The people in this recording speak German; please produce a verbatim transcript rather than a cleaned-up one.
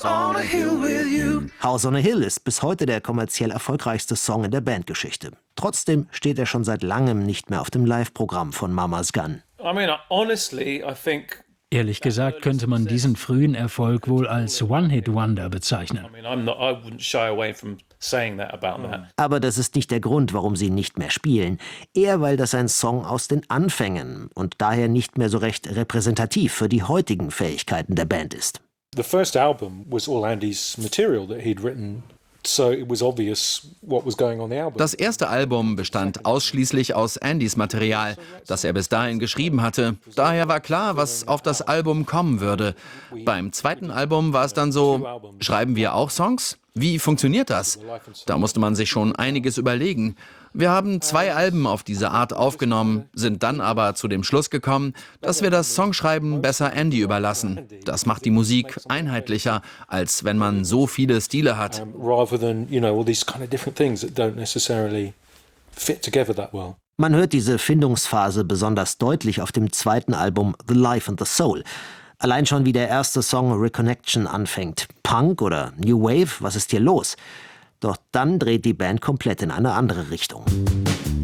House on a Hill ist bis heute der kommerziell erfolgreichste Song in der Bandgeschichte. Trotzdem steht er schon seit langem nicht mehr auf dem Live-Programm von Mama's Gun. I mean, honestly, I think Ehrlich gesagt könnte man diesen frühen Erfolg wohl als One-Hit-Wonder bezeichnen. I mean, I'm not, I wouldn't shy away from saying that about that. Aber das ist nicht der Grund, warum sie ihn nicht mehr spielen. Eher weil das ein Song aus den Anfängen und daher nicht mehr so recht repräsentativ für die heutigen Fähigkeiten der Band ist. The first album was all Andy's material that he'd written. So it was obvious what was going on the album. Das erste Album bestand ausschließlich aus Andys Material, das er bis dahin geschrieben hatte. Daher war klar, was auf das Album kommen würde. Beim zweiten Album war es dann so, schreiben wir auch Songs? Wie funktioniert das? Da musste man sich schon einiges überlegen. Wir haben zwei Alben auf diese Art aufgenommen, sind dann aber zu dem Schluss gekommen, dass wir das Songschreiben besser Andy überlassen. Das macht die Musik einheitlicher, als wenn man so viele Stile hat. Man hört diese Findungsphase besonders deutlich auf dem zweiten Album The Life and the Soul. Allein schon wie der erste Song Reconnection anfängt. Punk oder New Wave, was ist hier los? Doch dann dreht die Band komplett in eine andere Richtung.